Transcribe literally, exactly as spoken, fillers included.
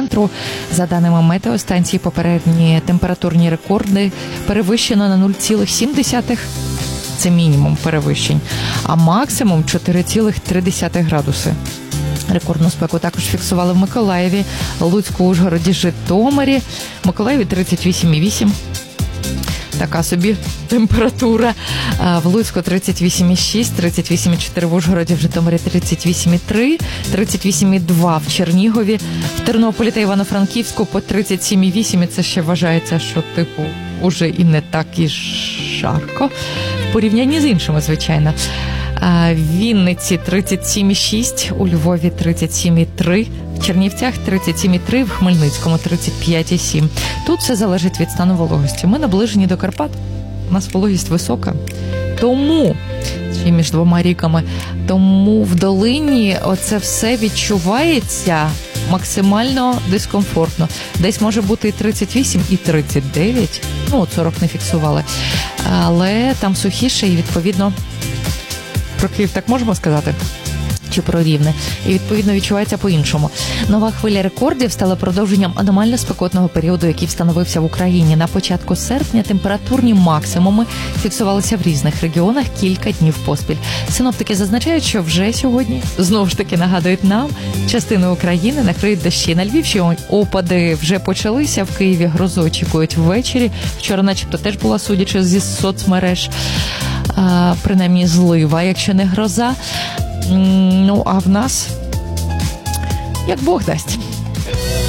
центру. За даними метеостанції, попередні температурні рекорди перевищено на нуль цілих сім десятих. Це мінімум перевищень, а максимум чотири цілих три десятих градуси. Рекордну спеку також фіксували в Миколаєві, Луцьку, Ужгороді, Житомирі. В Миколаєві тридцять вісім цілих вісім. Така собі температура. В Луцьку тридцять вісім цілих шість, тридцять вісім цілих чотири в Ужгороді, в Житомирі тридцять вісім цілих три, тридцять вісім цілих два в Чернігові, в Тернополі та Івано-Франківську по тридцять сім цілих вісім, і це ще вважається, що типу уже і не так і жарко в порівнянні з іншими, звичайно. В Вінниці тридцять сім цілих шість, у Львові тридцять сім цілих три, в Чернівцях тридцять сім цілих три, в Хмельницькому тридцять п'ять цілих сім. Тут все залежить від стану вологості. Ми наближені до Карпат, у нас вологість висока. Тому, ще між двома ріками, тому в долині оце все відчувається максимально дискомфортно. Десь може бути і тридцять вісім, і тридцять дев'ять, ну, от сорок не фіксували. Але там сухіше і, відповідно, про Київ так можемо сказати? Чи про Рівне? І, відповідно, відчувається по-іншому. Нова хвиля рекордів стала продовженням аномально спекотного періоду, який встановився в Україні. На початку серпня температурні максимуми фіксувалися в різних регіонах кілька днів поспіль. Синоптики зазначають, що вже сьогодні, знову ж таки нагадують нам, частину України накриють дощі. На Львівщині опади вже почалися, в Києві грозу очікують ввечері. Вчора начебто теж була, судячи зі соцмереж, а, принаймні злива, якщо не гроза. Ну, а в нас, як Бог дасть.